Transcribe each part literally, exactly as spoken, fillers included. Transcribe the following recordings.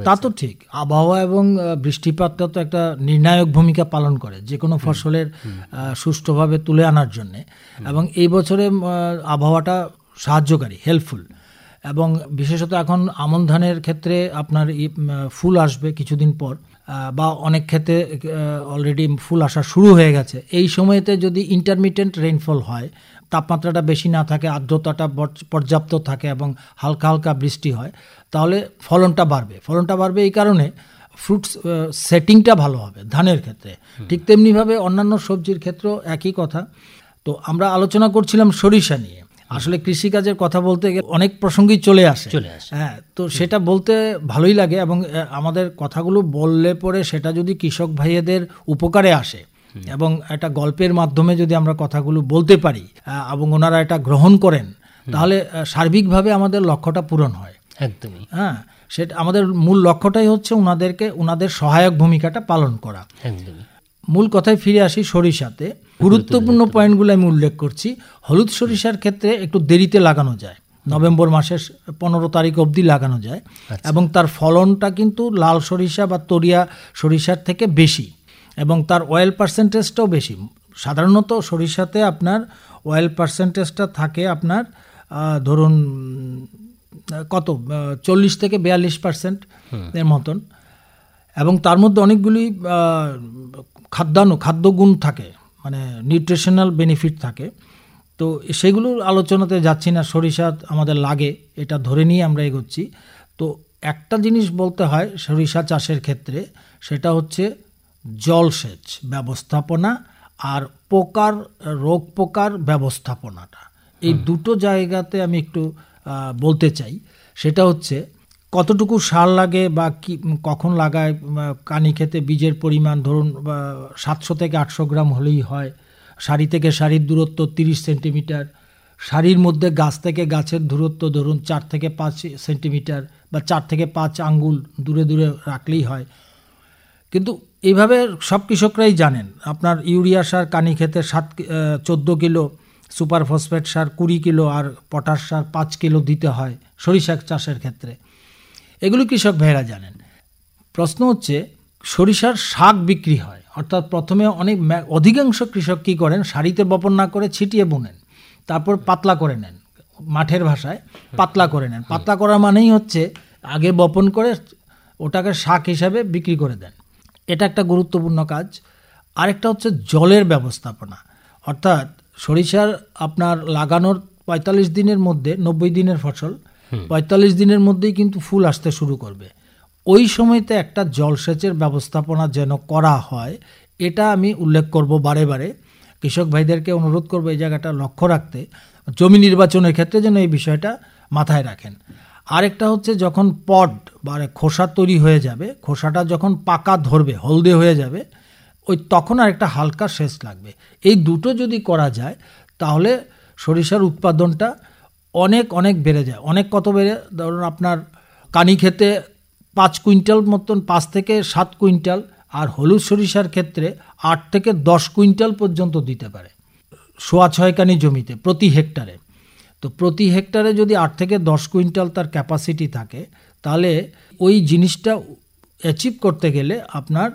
তা তো ঠিক, আবহাওয়া এবং বৃষ্টিপাতটা তো একটা নির্ণায়ক ভূমিকা পালন করে যে কোনো ফসলের সুষ্ঠুভাবে তুলে আনার জন্যে, এবং এই বছরে আবহাওয়াটা সাহায্যকারী, হেল্পফুল। এবং বিশেষত এখন আমন ধানের ক্ষেত্রে আপনার ফুল আসবে কিছুদিন পর, বা অনেক ক্ষেত্রে অলরেডি ফুল আসা শুরু হয়ে গেছে। এই সময়তে যদি ইন্টারমিটেন্ট রেইনফল হয়, তাপমাত্রাটা বেশি না থাকে, আর্দ্রতাটা পর্যাপ্ত থাকে এবং হালকা হালকা বৃষ্টি হয়, তাহলে ফলনটা বাড়বে। ফলনটা বাড়বে এই কারণে ফ্রুটস সেটিংটা ভালো হবে ধানের ক্ষেত্রে। ঠিক তেমনিভাবে অন্যান্য সবজির ক্ষেত্রেও একই কথা। তো আমরা আলোচনা করছিলাম সরিষা নিয়ে। আসলে কৃষিকাজের কথা বলতে গেলে অনেক প্রসঙ্গই চলে আসে, হ্যাঁ, তো সেটা বলতে ভালোই লাগে, এবং আমাদের কথাগুলো বললে পরে সেটা যদি কৃষক ভাইয়েদের উপকারে আসে এবং একটা গল্পের মাধ্যমে যদি আমরা কথাগুলো বলতে পারি এবং ওনারা এটা গ্রহণ করেন, তাহলে সার্বিকভাবে আমাদের লক্ষ্যটা পূরণ হয়। একদমই, হ্যাঁ, সেটা আমাদের মূল লক্ষ্যটাই হচ্ছে ওনাদেরকে ওনাদের সহায়ক ভূমিকাটা পালন করা। একদমই। মূল কথায় ফিরে আসি, সরিষাতে গুরুত্বপূর্ণ পয়েন্টগুলো আমি উল্লেখ করছি। হলুদ সরিষার ক্ষেত্রে একটু দেরিতে লাগানো যায়, নভেম্বর মাসের পনেরো তারিখ অবধি লাগানো যায়, এবং তার ফলনটা কিন্তু লাল সরিষা বা তরিয়া সরিষার থেকে বেশি, এবং তার অয়েল পার্সেন্টেজটাও বেশি। সাধারণত সরিষাতে আপনার অয়েল পার্সেন্টেজটা থাকে আপনার ধরুন কত চল্লিশ থেকে বিয়াল্লিশ পার্সেন্ট এর মতন, এবং তার মধ্যে অনেকগুলি খাদ্যাণু খাদ্যগুণ থাকে, মানে নিউট্রিশনাল বেনিফিট থাকে। তো সেগুলোর আলোচনাতে যাচ্ছি না, সরিষা আমাদের লাগে এটা ধরে নিয়ে আমরা এগোচ্ছি। তো একটা জিনিস বলতে হয় সরিষা চাষের ক্ষেত্রে, সেটা হচ্ছে জলসেচ ব্যবস্থাপনা আর পোকার রোগ পোকার ব্যবস্থাপনাটা। এই দুটো জায়গাতে আমি একটু বলতে চাই। সেটা হচ্ছে কতটুকু সার লাগে বা কি কখন লাগায়, কানি খেতে বীজের পরিমাণ ধরুন সাতশো থেকে আটশো গ্রাম হলেই হয়, সারি থেকে সারির দূরত্ব তিরিশ সেন্টিমিটার, সারির মধ্যে গাছ থেকে গাছের দূরত্ব ধরুন চার থেকে পাঁচ সেন্টিমিটার বা চার থেকে পাঁচ আঙ্গুল দূরে দূরে রাখলেই হয়। কিন্তু এইভাবে সব কৃষকরাই জানেন আপনার ইউরিয়া সার কানি খেতে সাত চোদ্দো কিলো, সুপার ফসফেট সার কুড়ি কিলো, আর পটাশ সার পাঁচ কিলো দিতে হয় সরিষা চাষের ক্ষেত্রে। এগুলো কৃষক ভাইয়েরা জানেন। প্রশ্ন হচ্ছে সরিষার শাক বিক্রি হয়, অর্থাৎ প্রথমে অনেক অধিকাংশ কৃষক কী করেন, সারিতে বপন না করে ছিটিয়ে বুনেন, তারপর পাতলা করে নেন, মাঠের ভাষায় পাতলা করে নেন। পাতলা করা মানেই হচ্ছে আগে বপন করে ওটাকে শাক হিসাবে বিক্রি করে দেন। এটা একটা গুরুত্বপূর্ণ কাজ। আরেকটা হচ্ছে জলের ব্যবস্থাপনা, অর্থাৎ সরিষার আপনার লাগানোর পঁয়তাল্লিশ দিনের মধ্যে, নব্বই দিনের ফসল, পঁয়তাল্লিশ দিনের মধ্যেই কিন্তু ফুল আসতে শুরু করবে। ওই সময়তে একটা জলসেচের ব্যবস্থাপনা যেন করা হয়, এটা আমি উল্লেখ করব বারে বারে। কৃষক ভাইদেরকে অনুরোধ করব এই জায়গাটা লক্ষ্য রাখতে, জমি নির্বাচনের ক্ষেত্রে যেন এই বিষয়টা মাথায় রাখেন। আরেকটা হচ্ছে যখন পড বা খোসা তৈরি হয়ে যাবে, খোসাটা যখন পাকা ধরবে, হলদে হয়ে যাবে, ওই তখন আরেকটা হালকা সেচ লাগবে। এই দুটো যদি করা যায় তাহলে সরিষার উৎপাদনটা অনেক অনেক বেড়ে যায়। অনেক কত বেড়ে, ধরুন আপনার কানি খেতে পাঁচ কুইন্টাল মতন, পাঁচ থেকে সাত কুইন্টাল, আর হলুদ সরিষার ক্ষেত্রে আট থেকে দশ কুইন্টাল পর্যন্ত দিতে পারে সোয়া ছয় কানি জমিতে প্রতি হেক্টারে। তো প্রতি হেক্টারে যদি আট থেকে দশ কুইন্টাল তার ক্যাপাসিটি থাকে, তাহলে ওই জিনিসটা অ্যাচিভ করতে গেলে আপনার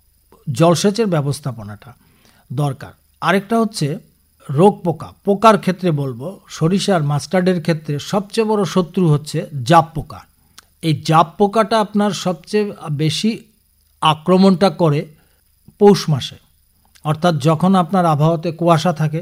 জলসেচের ব্যবস্থাপনাটা দরকার। আরেকটা হচ্ছে রোগ পোকা। পোকার ক্ষেত্রে বলবো, সরিষার মাস্টার্ডের ক্ষেত্রে সবচেয়ে বড় শত্রু হচ্ছে জাপ পোকা। এই জাপ পোকাটা আপনার সবচেয়ে বেশি আক্রমণটা করে পৌষ মাসে, অর্থাৎ যখন আপনার আবহাওয়াতে কুয়াশা থাকে।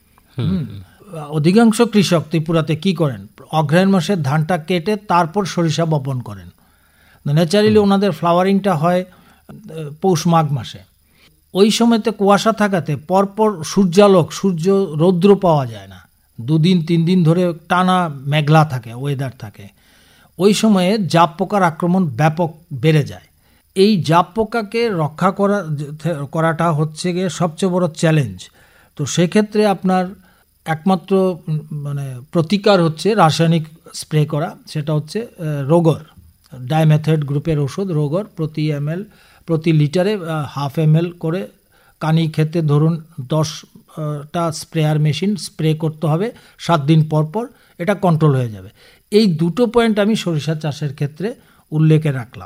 অধিকাংশ কৃষক ত্রিপুরাতে কি করেন, অগ্রহায়ণ মাসে ধানটা কেটে তারপর সরিষা বপন করেন। ন্যাচারালি ওনাদের ফ্লাওয়ারিংটা হয় পৌষ মাঘ মাসে। ওই সময়তে কুয়াশা থাকাতে পরপর সূর্যালোক, সূর্য রৌদ্র পাওয়া যায় না, দুদিন তিন দিন ধরে টানা মেঘলা থাকে, ওয়েদার থাকে। ওই সময়ে জাপ পোকার আক্রমণ ব্যাপক বেড়ে যায়। এই জাপ পোকাকে রক্ষা করা করাটা হচ্ছে গিয়ে সবচেয়ে বড় চ্যালেঞ্জ। তো সেক্ষেত্রে আপনার একমাত্র মানে প্রতিকার হচ্ছে রাসায়নিক স্প্রে করা। সেটা হচ্ছে রোগর, ডাইমেথয়েড গ্রুপের ওষুধ রোগর, প্রতি এম এল প্রতি লিটারে হাফ এম এল করে কানি খেতে ধরুন দশটা স্প্রেয়ার মেশিন স্প্রে করতে হবে সাত দিন পর পর, এটা কন্ট্রোল হয়ে যাবে। এই দুটো পয়েন্ট আমি সরিষা চাষের ক্ষেত্রে উল্লেখে রাখলাম।